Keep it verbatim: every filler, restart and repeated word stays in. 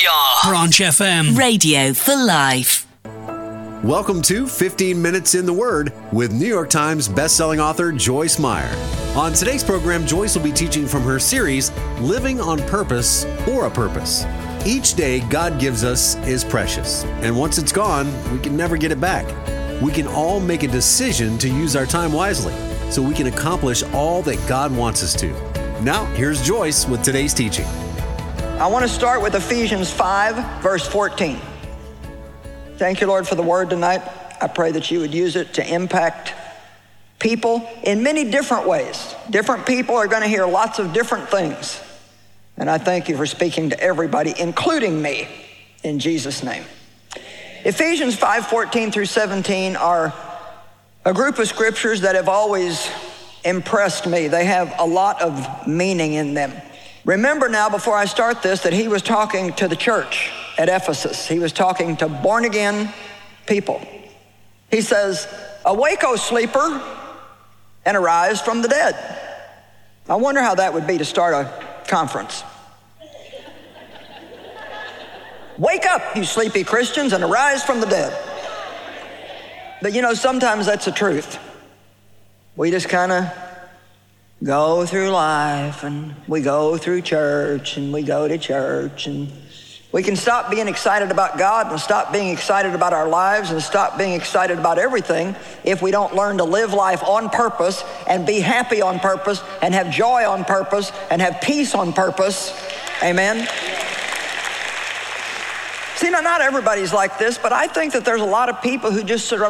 We are Branch F M. Radio for life. Welcome to fifteen minutes in the Word with New York Times bestselling author Joyce Meyer. On today's program, Joyce will be teaching from her series, Living on Purpose for a Purpose. Each day God gives us is precious, and once it's gone, we can never get it back. We can all make a decision to use our time wisely so we can accomplish all that God wants us to. Now, here's Joyce with today's teaching. I want to start with Ephesians five, verse fourteen. Thank you, Lord, for the word tonight. I pray that you would use it to impact people in many different ways. Different people are going to hear lots of different things. And I thank you for speaking to everybody, including me, in Jesus' name. Ephesians five, fourteen through seventeen are a group of scriptures that have always impressed me. They have a lot of meaning in them. Remember now, before I start this, that he was talking to the church at Ephesus. He was talking to born-again people. He says, "Awake, O sleeper, and arise from the dead." I wonder how that would be to start a conference. Wake up, you sleepy Christians, and arise from the dead. But you know, sometimes that's the truth. We just kind of go through life, and we go through church, and we go to church, and we can stop being excited about God and stop being excited about our lives and stop being excited about everything if we don't learn to live life on purpose and be happy on purpose and have joy on purpose and have peace on purpose. Amen. See, now, not everybody's like this, but I think that there's a lot of people who just sort of